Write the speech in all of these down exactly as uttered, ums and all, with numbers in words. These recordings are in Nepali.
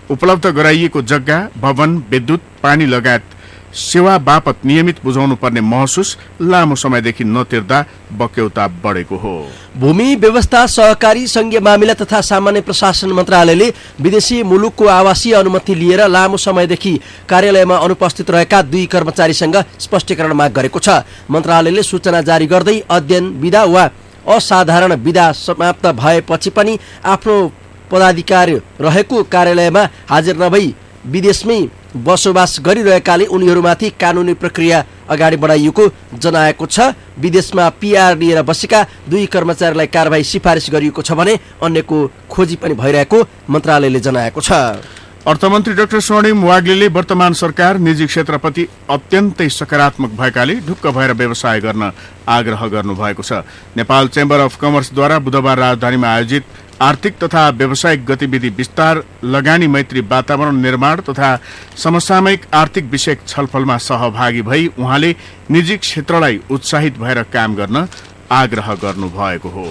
उपलब्ध गराइएको जग्गा, भवन, विद्युत, पानी लगायत सेवा बापत नियमित बुझाउनु पर्ने महसुस लामो समयदेखि नतिर्दा बक्यौता बढेको हो। भूमि व्यवस्था, सहकारी, संघीय मामिला तथा सामान्य प्रशासन मन्त्रालयले विदेशी मुलुकको आवासीय अनुमति लिएर लामो समयदेखि कार्यालयमा अनुपस्थित रहेका दुई कर्मचारीसँग स्पष्टीकरण माग गरेको छ। मन्त्रालयले सूचना जारी गर्दै अध्ययन बिदा वा असाधारण बिदा समाप्त भएपछि पनि आफ्नो पदाधिकारी रहेको कार्यालयमा हाजिर नभई विदेशमै बसोबास गरिरहेकाले उनीहरूमाथि कानुनी प्रक्रिया अगाडि बढाइएको जनाएको छ। विदेशमा पीआर लिएर बसेका दुई कर्मचारीलाई कारबाही सिफारिस गरिएको छ भने अन्यको खोजी पनि भइरहेको मन्त्रालयले जनाएको छ। अर्थमन्त्री डाक्टर स्वर्णिम वाग्लेले वर्तमान सरकार निजी क्षेत्रप्रति अत्यन्तै सकारात्मक भएकाले ढुक्क भएर व्यवसाय गर्न आग्रह गर्नुभएको छ। नेपाल चेम्बर अफ कमर्सद्वारा बुधबार राजधानीमा आयोजित आर्थिक तथा व्यावसायिक गतिविधि विस्तार, लगानी मैत्री वातावरण निर्माण तथा समसामयिक आर्थिक विषयक छलफलमा सहभागी भई उहाँले निजी क्षेत्रलाई उत्साहित भएर काम गर्न आग्रह गर्नुभएको हो।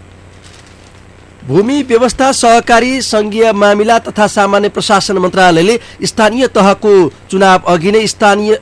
भूमि व्यवस्था, सहकारी, संघीय मामिला तथा सामान्य प्रशासन मन्त्रालयले स्थानीय तहको चुनाव अघि नै स्थानीय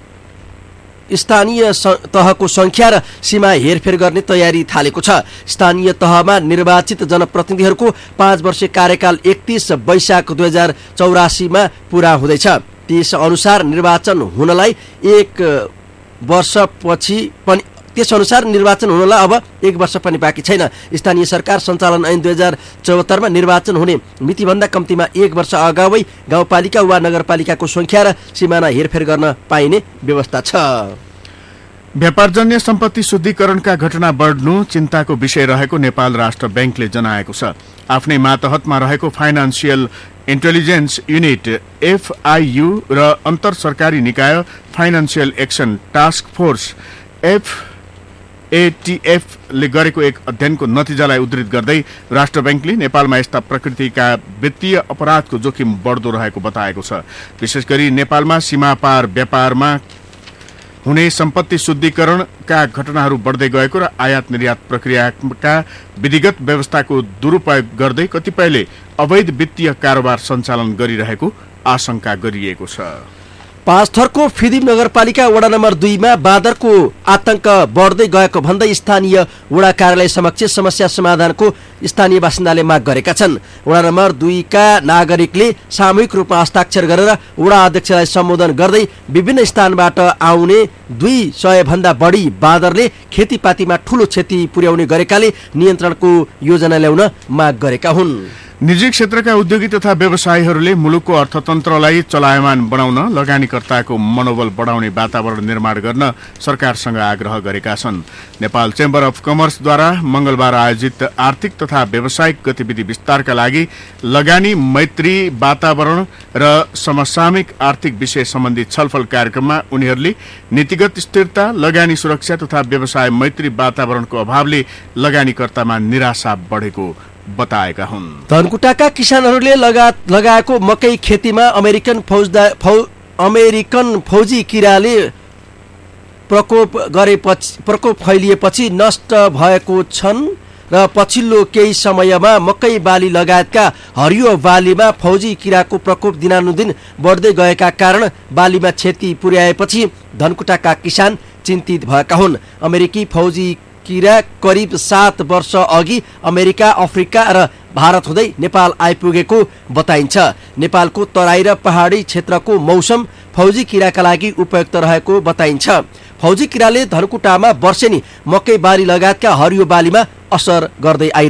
स्थानीय तहको संख्या र सीमा हेरफेर गर्ने तयारी थालेको छ। स्थानीय तहमा निर्वाचित जनप्रतिनिधिहरूको पाँच वर्ष कार्यकाल एकतीस वैशाख दुई हजार चौरासीमा पूरा हुँदैछ। त्यस अनुसार निर्वाचन हुनलाई एक वर्षपछि पनि त्यस अनुसार निर्वाचन हुनलाई अब एक वर्ष पनि बाँकी छैन। स्थानीय सरकार सञ्चालन ऐन दुई हजार चौहत्तरमा निर्वाचन हुने मितिभन्दा कम्तीमा एक वर्ष अगावै गाउँपालिका वा नगरपालिकाको संख्या र सिमाना हेरफेर गर्न पाइने व्यवस्था छ। व्यापारजन्य सम्पत्ति शुद्धिकरणका घटना बढ्नु चिन्ताको विषय रहेको नेपाल राष्ट्र ब्याङ्कले जनाएको छ। आफ्नै मातहतमा रहेको फाइनान्सियल इन्टेलिजेन्स युनिट एफआईयू र अन्तर सरकारी निकाय financial action task force F एटीएफले गरेको एक अध्ययनको नतिजालाई उद्धृत गर्दै राष्ट्र ब्याङ्कले नेपालमा यस्ता प्रकृतिका वित्तीय अपराधको जोखिम बढ्दो रहेको बताएको छ। विशेष गरी नेपालमा सीमापार व्यापारमा हुने सम्पत्ति शुद्धिकरणका घटनाहरू बढ्दै गएको र आयात निर्यात प्रक्रियाका विधिगत व्यवस्थाको दुरुपयोग गर्दै कतिपयले अवैध वित्तीय कारोबार सञ्चालन गरिरहेको आशंका गरिएको छ। पाँचथरको फिदिम नगरपालिका वडा नम्बर दुईमा बाँदरको आतंक बढ्दै गएको भन्दै स्थानीय वडा कार्यालय समक्ष समस्या समाधानको स्थानीय बासिन्दाले माग गरेका छन्। वडा नम्बर दुईका नागरिकले सामूहिक रूपमा हस्ताक्षर गरेर वडा अध्यक्षलाई सम्बोधन गर्दै विभिन्न स्थानबाट आउने दुई सय भन्दा बढी बाँदरले खेतीपातीमा ठूलो क्षति पुर्याउने गरेकाले नियन्त्रणको योजना ल्याउन माग गरेका हुन्। निजी क्षेत्रका उद्योगी तथा व्यवसायीहरूले मुलुकको अर्थतन्त्रलाई चलायमान बनाउन लगानीकर्ताको मनोबल बढाउने वातावरण निर्माण गर्न सरकारसँग आग्रह गरेका छन्। नेपाल चेम्बर अफ कमर्सद्वारा मंगलबार आयोजित आर्थिक तथा व्यावसायिक गतिविधि विस्तारका लागि लगानी मैत्री वातावरण र समसामयिक आर्थिक विषय सम्बन्धी छलफल कार्यक्रममा उनीहरूले नीतिगत स्थिरता, लगानी सुरक्षा तथा व्यवसाय मैत्री वातावरणको अभावले लगानीकर्तामा निराशा बढेको बताएका हुन्। धनकुटाका किसानहरूले लगा लगाएको मकै खेतीमा अमेरिकन फौजदा फौ अमेरिकन फौजी किराले प्रकोप गरेपछि प्रकोप फैलिएपछि नष्ट भएको छन् र पछिल्लो केही समयमा मकै बाली लगायतका हरियो बालीमा फौजी किराको प्रकोप दिनानुदिन बढ्दै गएका कारण बालीमा क्षति पुर्याएपछि धनकुटाका किसान चिन्तित भएका हुन्। अमेरिकी फौजी किरा करिब सात वर्ष अघि अमेरिका, अफ्रिका र भारत हुँदै नेपाल आइपुगेको बताइन्छ। नेपालको तराई र पहाडी क्षेत्रको मौसम फौजी किराका लागि उपयुक्त रहेको बताइन्छ। फौजी किराले धनकुटामा वर्षेनी मकै बाली लगायतका हरियो बालीमा असर गर्दै आइ